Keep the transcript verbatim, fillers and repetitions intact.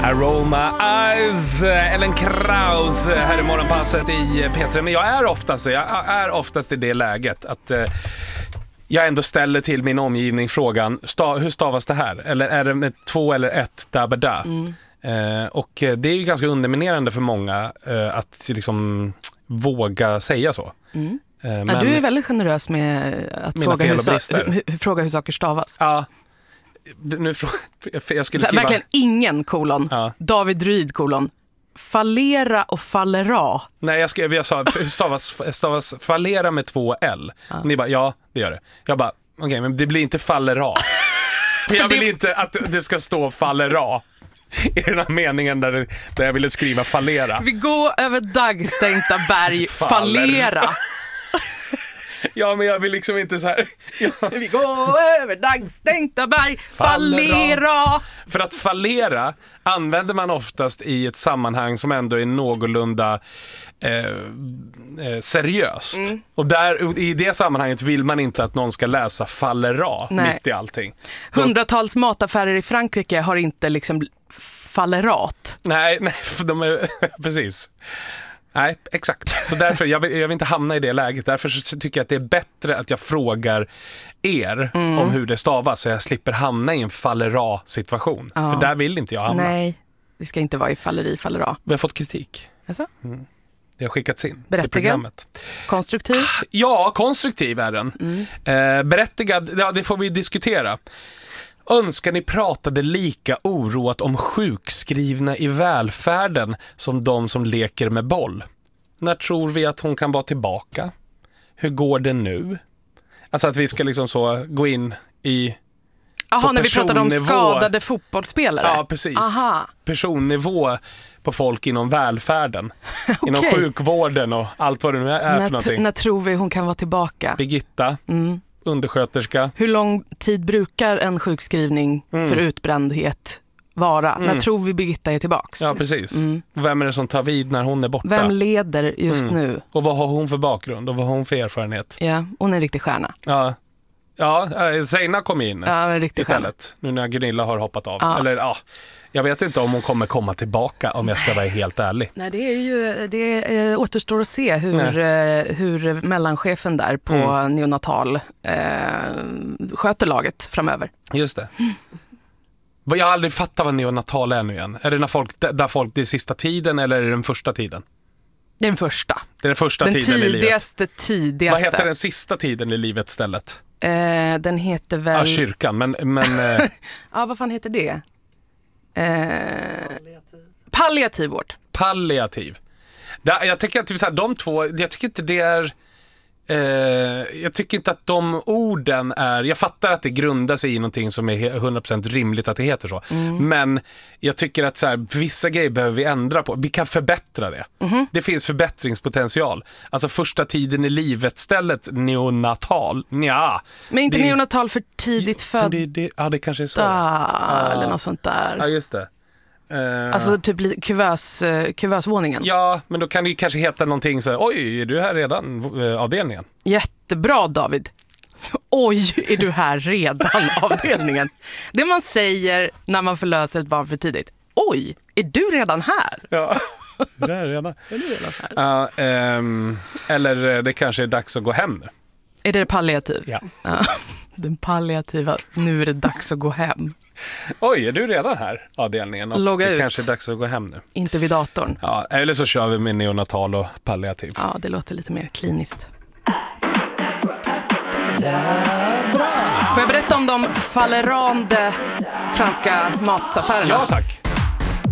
I roll my eyes. Ellen Kraus här i morgonpasset i P tre. Men jag är oftast, jag är oftast i det läget att eh, jag ändå ställer till min omgivning frågan, stav, hur stavas det här? Eller är det med två eller ett dabada? Mm. Eh, och det är ju ganska underminerande för många eh, att liksom våga säga så. Mm. Eh, men ja, du är väldigt generös med att fråga hur, hur, hur, fråga hur saker stavas. Ja. Nu jag skulle skriva... Verkligen ingen kolon. Ja. David Druid kolon. Fallera och fallera. Nej, jag skrev, jag sa stavas, stavas fallera med två L. Ja. Ni bara, ja, det gör det. Jag bara, okej, okay, men det blir inte fallera. För jag vill det... inte att det ska stå fallera i den här meningen där, det, där jag ville skriva fallera. Vi går över dagstänkta berg, fallera. Ja, men jag vill liksom inte så här. Ja. Vi går över dagstänkta berg, fallera. För att fallera använder man oftast i ett sammanhang som ändå är någorlunda eh, eh, seriöst. Mm. Och där, i det sammanhanget vill man inte att någon ska läsa fallera mitt i allting. Hundratals mataffärer i Frankrike har inte liksom fallerat. Nej, nej, för de är precis. Nej, exakt. Så därför, jag vill, jag vill inte hamna i det läget. Därför så tycker jag att det är bättre att jag frågar er mm. om hur det stavas så jag slipper hamna i en fallera-situation. Ja. För där vill inte jag hamna. Nej, vi ska inte vara i falleri, fallera. Vi har fått kritik. Alltså? Mm. Det har skickats in. Berättigad? Konstruktiv? Ja, konstruktiv är den. Mm. Eh, berättigad, ja, det får vi diskutera. Önskar ni pratade lika oroat om sjukskrivna i välfärden som de som leker med boll? När tror vi att hon kan vara tillbaka? Hur går det nu? Alltså att vi ska liksom så gå in i Aha, när vi pratade om skadade fotbollsspelare? Ja, precis. Aha. Personnivå på folk inom välfärden. Okay. Inom sjukvården och allt vad det nu är när för någonting. T- när tror vi hon kan vara tillbaka? Birgitta. Mm. Undersköterska. Hur lång tid brukar en sjukskrivning mm. för utbrändhet vara? Mm. När tror vi Birgitta är tillbaks? Ja, precis. Mm. Vem är det som tar vid när hon är borta? Vem leder just mm. nu? Och vad har hon för bakgrund? Och vad har hon för erfarenhet? Ja, hon är en riktig stjärna. Ja, ja Zeina kom in ja, en riktig istället. Stjärna. Nu när Gunilla har hoppat av. Ja. Eller ja, jag vet inte om hon kommer komma tillbaka om jag ska vara helt ärlig. Nej, det är ju det är, återstår att se hur, eh, hur mellanchefen där på mm. neonatal eh, sköter laget framöver. Just det. Mm. Jag har aldrig fattat vad neonatal är nu igen. Är det när folk, där folk det är sista tiden eller är det den första tiden? Det är den första. Det är den första den tiden i livet. Tidigaste, tidigaste. Vad heter den sista tiden i livet stället? Eh, den heter väl... Ja, kyrkan, men... men eh... ja, vad fan heter det? Eh... Palliativ vård. Palliativ. Det, jag tycker att så här, de två, jag tycker inte det är... Eh, jag tycker inte att de orden är... Jag fattar att det grundar sig i någonting som är hundra procent rimligt att det heter så. Mm. Men jag tycker att så här, vissa grejer behöver vi ändra på. Vi kan förbättra det. Mm. Det finns förbättringspotential. Alltså första tiden i livet stället neonatal. Nja. Men inte det, neonatal för tidigt född. Det, det, ja, det kanske är så. Ah, eller något sånt där. Ja, just det. Uh, alltså typ kuvös, kuvösvåningen. Ja, men då kan det kanske heta någonting så här, oj, är du här redan uh, avdelningen? Jättebra, David. Oj, är du här redan avdelningen? Det man säger när man förlöser ett barn för tidigt. Oj, är du redan här? Ja, det är redan. Är du redan här? Uh, um, eller det kanske är dags att gå hem nu. Är det palliativ? Ja. Uh, den palliativa, nu är det dags att gå hem. Oj, är du redan här avdelningen? Och Logga det ut. Kanske är dags att gå hem nu. Inte vid datorn. Ja, eller så kör vi med neonatal och palliativ. Ja, det låter lite mer kliniskt. Ja, bra. Får jag berätta om de fallerande franska mataffärerna? Ja, tack.